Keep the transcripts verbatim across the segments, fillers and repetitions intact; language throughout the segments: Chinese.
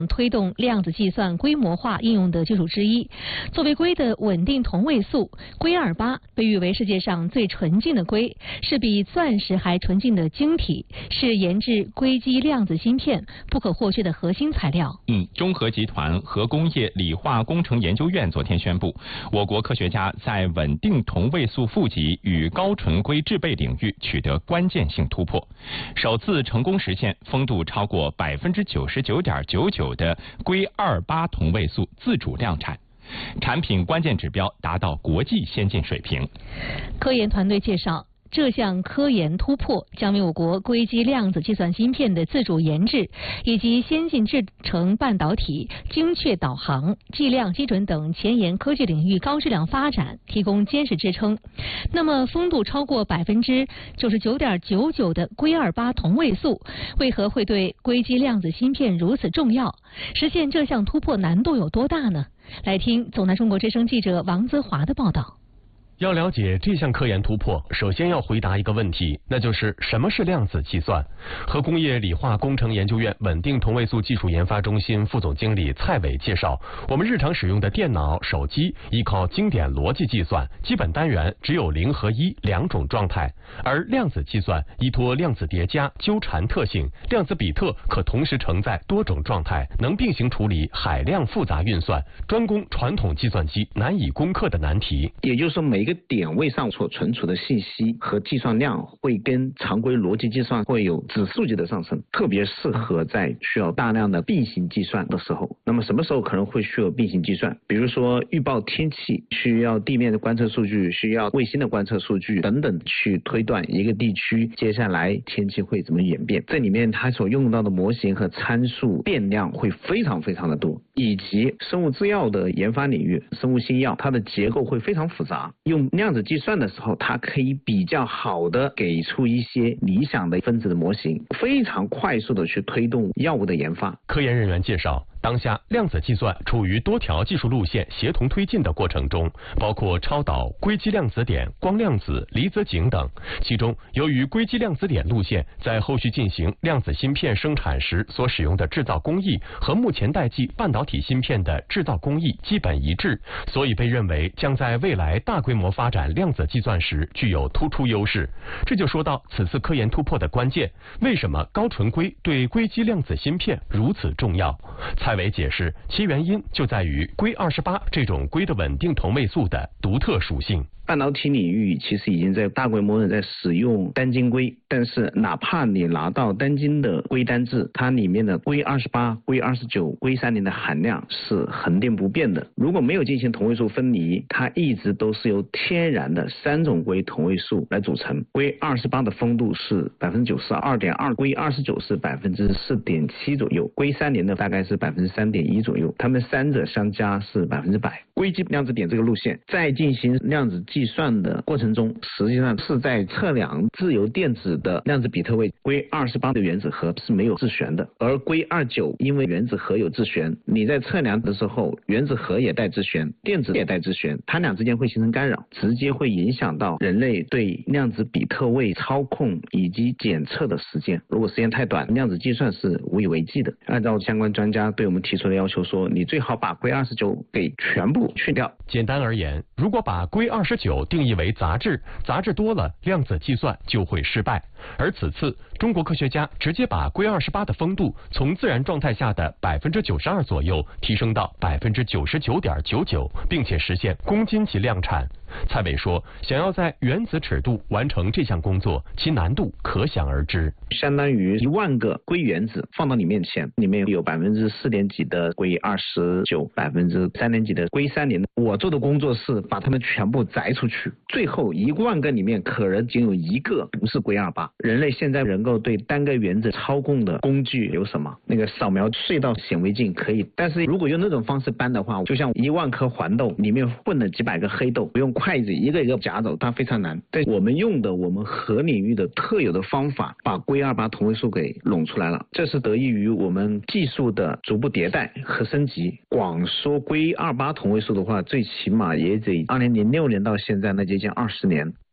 推动量子计算规模化应用的技术之一。作为硅的稳定同位素，硅二八被誉为世界上最纯净的硅，是比钻石还纯净的晶体，是研制硅基量子芯片不可或缺的核心材料。 嗯，中核集团核工业理化工程研究院昨天宣布，我国科学家在稳定同位素负极与高纯硅制备领域取得关键性突破，首次成功实现丰度超过百分之九十九点九九的硅二八同位素自主量产，产品关键指标达到国际先进水平。 科研团队介绍，这项科研突破将为我国硅基量子计算芯片的自主研制以及先进制程半导体、精确导航、计量基准等前沿科技领域高质量发展提供坚实支撑。那么，丰度超过百分之九十九点九九的硅二八同位素，为何会对硅基量子芯片如此重要？实现这项突破难度有多大呢？来听总台中国之声记者王泽华的报道。 要了解这项科研突破，首先要回答一个问题，那就是什么是量子计算？核工业理化工程研究院稳定同位素技术研发中心副总经理蔡伟介绍，我们日常使用的电脑、手机依靠经典逻辑计算，基本单元只有零和一两种状态，而量子计算依托量子叠加、纠缠特性，量子比特可同时承载多种状态，能并行处理海量复杂运算，专攻传统计算机难以攻克的难题。 也就是说，每一个点位上所存储的信息和计算量会跟常规逻辑计算会有指数级的上升，特别适合在需要大量的并行计算的时候。那么什么时候可能会需要并行计算？比如说预报天气，需要地面的观测数据，需要卫星的观测数据等等，去推断一个地区接下来天气会怎么演变。这里面它所用到的模型和参数变量会非常非常的多，以及生物制药的研发领域，生物新药它的结构会非常复杂，用量子计算的时候，它可以比较好的给出一些理想的分子的模型，非常快速的去推动药物的研发。 科研人员介绍，当下量子计算处于多条技术路线协同推进的过程中，包括超导、硅基量子点、光量子、离子井等。其中，由于硅基量子点路线在后续进行量子芯片生产时所使用的制造工艺和目前代际半导体芯片的制造工艺基本一致，所以被认为将在未来大规模发展量子计算时具有突出优势。这就说到此次科研突破的关键，为什么高纯硅对硅基量子芯片如此重要？蔡伟解释，其原因就在于硅二十八这种硅的稳定同位素的独特属性。 半导体领域其实已经在大规模的在使用单晶硅，但是哪怕你拿到单晶的硅单质，它里面的硅二十八、硅二十九、硅三零的含量是恒定不变的。如果没有进行同位素分离，它一直都是由天然的三种硅同位素来组成。硅二十八的丰度是百分之九十二点二，硅二十九是百分之四点七左右，硅三零的大概是百分之三点一左右，它们三者相加是百分之百。硅基量子点这个路线在进行量子计算的过程中，实际上是在测量自由电子的量子比特位。硅二十八的原子核是没有自旋的，而硅二十九因为原子核有自旋，你在测量的时候原子核也带自旋，电子也带自旋，它俩之间会形成干扰，直接会影响到人类对量子比特位操控以及检测的时间。如果时间太短，量子计算是无以为继的。按照相关专家对我们提出的要求说，你最好把硅二十九给全部去掉。 简单而言，如果把硅二十九定义为杂质，杂质多了，量子计算就会失败。而此次中国科学家直接把硅二十八的丰度从自然状态下的百分之九十二左右提升到百分之九十九点九九，并且实现公斤级量产。蔡伟说，想要在原子尺度完成这项工作，其难度可想而知。 相当于一万个硅原子放到你面前，里面有百分之四点几的硅二十九，百分之三点几的硅三零。我做的工作是把它们全部摘出去，最后一万个里面可能仅有一个不是硅二八。人类现在能够对单个原子操控的工具有什么？那个扫描隧道显微镜可以，但是如果用那种方式搬的话，就像一万颗黄豆里面混了几百个黑豆，不用筷子一个一个夹走，它非常难。但我们用的我们核领域的特有的方法，把硅二八同位素给拢出来了，这是得益于我们技术的逐步迭代和升级。光说硅二八同位素的话，最起码也得二零零六年到现在，那接近二十年。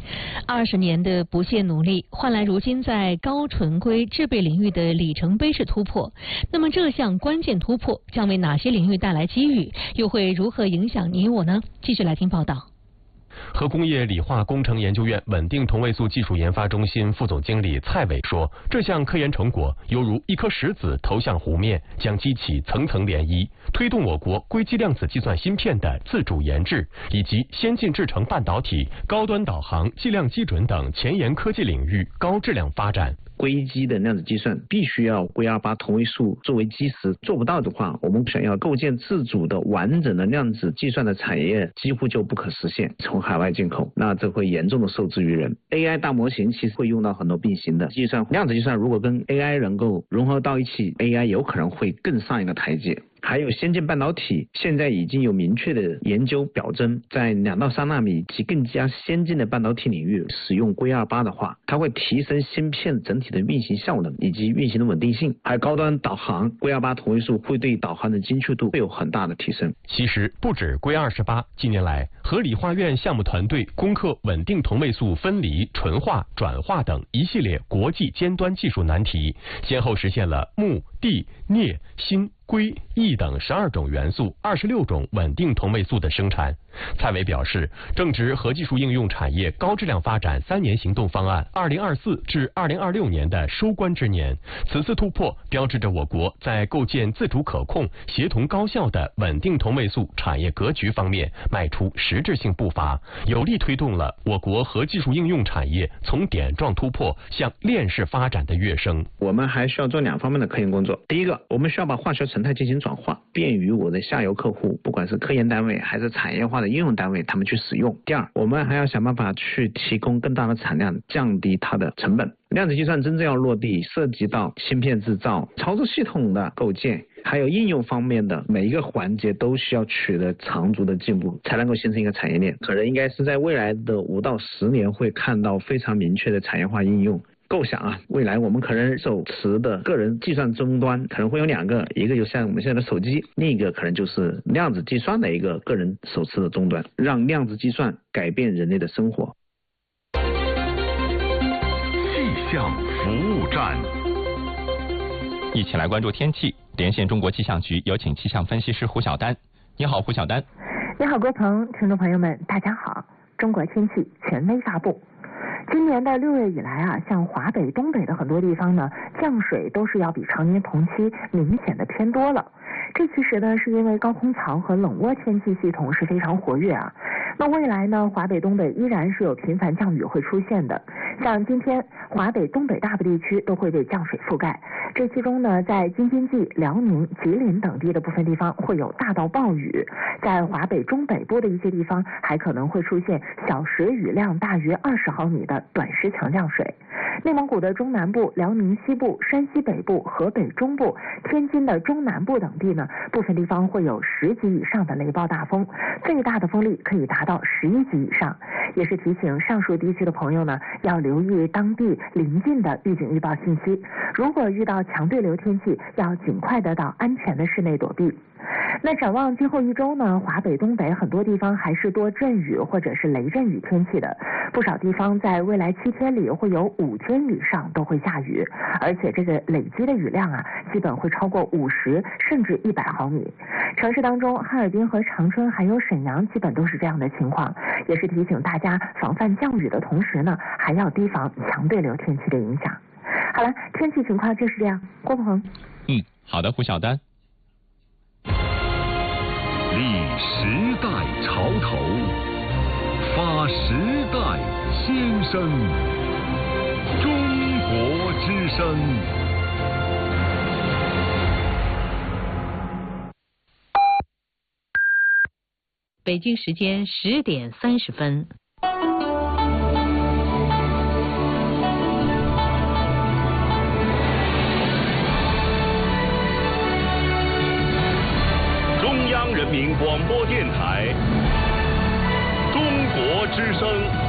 二十年的不懈努力，换来如今在高纯硅制备领域的里程碑式突破。那么这项关键突破将为哪些领域带来机遇，又会如何影响你我呢？继续来听报道。 核工业理化工程研究院稳定同位素技术研发中心副总经理蔡伟说，这项科研成果犹如一颗石子投向湖面，将激起层层涟漪，推动我国硅基量子计算芯片的自主研制，以及先进制程半导体、高端导航、计量基准等前沿科技领域高质量发展。 硅基的量子计算必须要硅二八同位素作为基石，做不到的话，我们想要构建自主的完整的量子计算的产业几乎就不可实现，从海外进口，那这会严重的受制于人。 A I 大模型其实会用到很多并行的计算，量子计算如果跟 A I 能够融合到一起， A I 有可能会更上一个台阶。还有先进半导体，现在已经有明确的研究表征，在两到三纳米及更加先进的半导体领域使用硅二八的话，它会提升芯片整体的运行效能以及运行的稳定性。还有高端导航，硅二八同位素会对导航的精确度会有很大的提升。 其实不止硅二十八，近年来核理化院项目团队攻克稳定同位素分离、纯化、转化等一系列国际尖端技术难题，先后实现了钼、锑、镍、锌、硅、铱等十二种元素、二十六种稳定同位素的生产。蔡伟表示，正值核技术应用产业高质量发展三年行动方案二零二四至二零二六年的收官之年，此次突破标志着我国在构建自主可控、协同高效的稳定同位素产业格局方面迈出实质性步伐，有力推动了我国核技术应用产业从点状突破向链式发展的跃升。 我们还需要做两方面的科研工作。第一个，我们需要把化学成态进行转化，便于我的下游客户，不管是科研单位还是产业化的应用单位，他们去使用。第二，我们还要想办法去提供更大的产量，降低它的成本。量子计算真正要落地，涉及到芯片制造、操作系统的构建，还有应用方面的每一个环节都需要取得长足的进步，才能够形成一个产业链。可能应该是在未来的五到十年会看到非常明确的产业化应用。构想啊，未来我们可能手持的个人计算终端可能会有两个，一个就像我们现在的手机，另一个可能就是量子计算的一个个人手持的终端，让量子计算改变人类的生活。 气象服务站，一起来关注天气。连线中国气象局，有请气象分析师胡晓丹。你好，胡晓丹。 你好，郭鹏，听众朋友们，大家好。中国天气权威发布。今年的六月以来啊，像华北、东北的很多地方呢，降水都是要比常年同期明显的偏多了。这其实呢，是因为高空槽和冷涡天气系统是非常活跃啊。那未来呢，华北、东北依然是有频繁降雨会出现的。像今天，华北、东北大部地区都会被降水覆盖。这其中呢，在京津冀、辽宁、吉林等地的部分地方会有大到暴雨，在华北中北部的一些地方还可能会出现小时雨量大约二十毫米的短时强降水。内蒙古的中南部、辽宁西部、山西北部、河北中部、天津的中南部等地呢，部分地方会有十级以上的雷暴大风，最大的风力可以达到十一级以上。也是提醒上述地区的朋友呢，要留意当地临近的预警预报信息。如果遇到强对流天气，要尽快的到安全的室内躲避。那展望今后一周呢，华北、东北很多地方还是多阵雨或者是雷阵雨天气的，不少地方在未来七天里会有五天以上都会下雨，而且这个累积的雨量啊，基本会超过五十甚至一百毫米。城市当中，哈尔滨和长春还有沈阳基本都是这样的情况，也是提醒大家防范降雨的同时呢，还要提防强对流天气的影响。好了，天气情况就是这样。郭鹏。 嗯，好的，胡晓丹。 立时代潮头，发时代先声，中国之声。 北京时间十点三十分。 中央人民广播电台，中国之声。